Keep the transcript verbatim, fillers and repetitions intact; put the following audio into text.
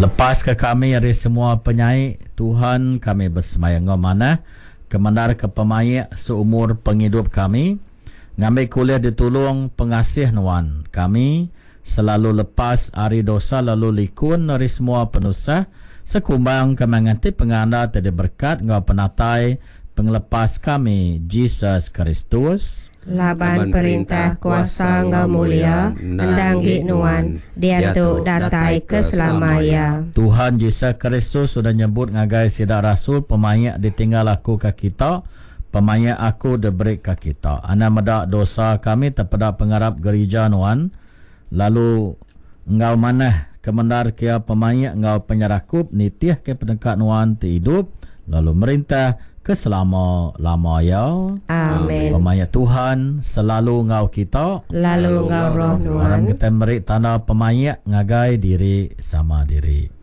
Lepas ke kami dari semua penyaik, Tuhan kami bersemayang ngau mana, kemandar ke pemayak seumur penghidup kami, ngambil kuliah ditolong pengasih nuan kami, selalu lepas hari dosa lalu likun dari semua penusah, sekumbang kemenganti penganda tadi berkat ngau penatai penglepas kami, Jesus Kristus. Laban perintah kuasa ngau mulia, endanggi nuan, dia tu datai keselamaya. Tuhan Yesus Kristus sudah nyebut ngagai sidak rasul, pemayak ditinggal aku ke kita, pemayak aku diberi ke kita. Ana medak dosa kami terpedak pengarap gereja nuan, lalu engau manah kemendar kia pemayak engau penyerakup nitiah ke pendekat nuan ti hidup, lalu merintah keselama-lama ya. Amin. Pemayak Tuhan selalu ngau kita, Lalu ngau roh orang nuan, kita beri tanda pemayak ngagai diri sama diri.